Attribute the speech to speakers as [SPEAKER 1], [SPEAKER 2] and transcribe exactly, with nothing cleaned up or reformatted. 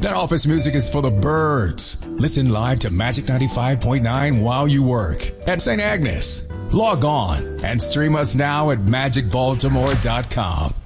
[SPEAKER 1] That office music is for the birds. Listen live to Magic ninety-five point nine while you work at Saint Agnes. Log on and stream us now at magic baltimore dot com.